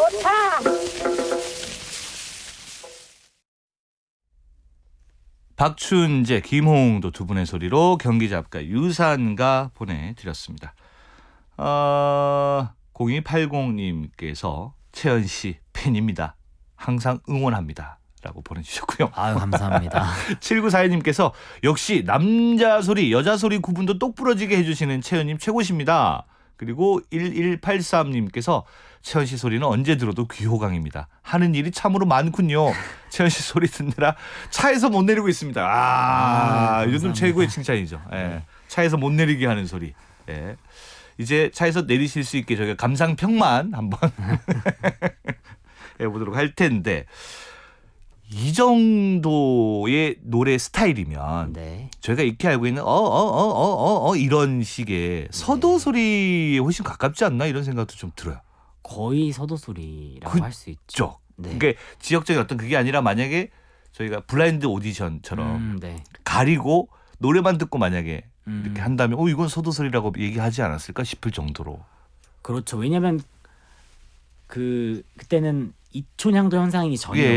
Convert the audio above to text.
박춘재, 김홍도 두 분의 소리로 경기 작가 유산가 보내드렸습니다. 0280님께서 채연 씨 팬입니다. 항상 응원합니다. 라고 보내주셨고요. 아유, 감사합니다. 7942님께서 역시 남자 소리, 여자 소리 구분도 똑부러지게 해주시는 채연님 최고십니다. 그리고 1183님께서 채연 씨 소리는 언제 들어도 귀호강입니다. 하는 일이 참으로 많군요. 채연 씨 소리 듣느라 차에서 못 내리고 있습니다. 요즘 최고의 칭찬이죠. 예. 차에서 못 내리게 하는 소리. 예. 이제 차에서 내리실 수 있게 저희가 감상평만 한번 해보도록 할 텐데, 이 정도의 노래 스타일이면 네. 저희가 익히 알고 있는 이런 식의 서도 소리에 훨씬 가깝지 않나 이런 생각도 좀 들어요. 거의 서도 소리라고 할 수 있죠. 네. 그러니까 지역적인 어떤 그게 아니라 만약에 저희가 블라인드 오디션처럼 네. 가리고 노래만 듣고 만약에 이렇게 한다면 이건 서도 소리라고 얘기하지 않았을까 싶을 정도로. 그렇죠. 왜냐하면 그때는 이촌향도 현상이 전혀